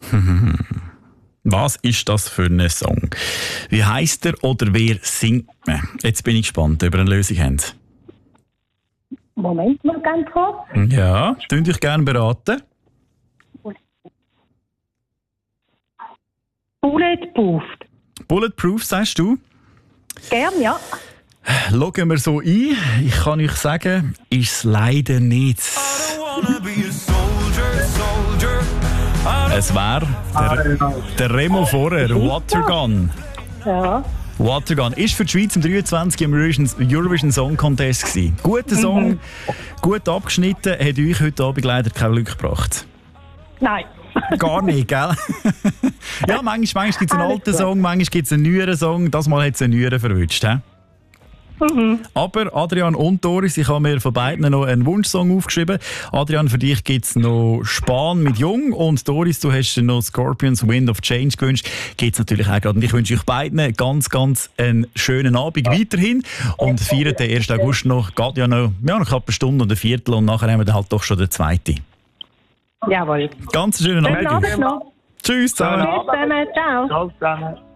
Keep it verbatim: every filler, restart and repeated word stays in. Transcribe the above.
Was ist das für ein Song? Wie heisst er oder wer singt man? Jetzt bin ich gespannt, ob ihr eine Lösung habt. Moment mal ganz kurz. Ja, könnt euch gerne beraten. Bulletproof. Bulletproof, sagst du? Gern, ja. Schauen wir so ein. Ich kann euch sagen, ist es leider nicht. Es wäre der, der Remo vorher, Watergun. Ja. Watergun ist für die Schweiz im dreiundzwanzig im Eurovision, Eurovision Song Contest gewesen. Guter Song, mhm. gut abgeschnitten, hat euch heute Abend leider kein Glück gebracht. Nein. Gar nicht, gell? Ja, manchmal, manchmal gibt es einen alten Song, manchmal gibt es einen neueren Song. Das Mal hat es einen neueren verwünscht. He? Mhm. Aber Adrian und Doris, ich habe mir von beiden noch einen Wunschsong aufgeschrieben. Adrian, für dich gibt es noch Span mit Jung und Doris, du hast noch Scorpions Wind of Change gewünscht. Gibt es natürlich auch gerade. Und ich wünsche euch beiden ganz, ganz einen schönen Abend weiterhin und feiert den ersten August noch. Geht ja noch, ja, noch eine Stunde und ein Viertel und nachher haben wir dann halt doch schon den zweiten. Jawohl. Ganz schönen Abend. Abend noch. Tschüss zusammen. Tschüss zusammen. Ciao. Ciao zusammen.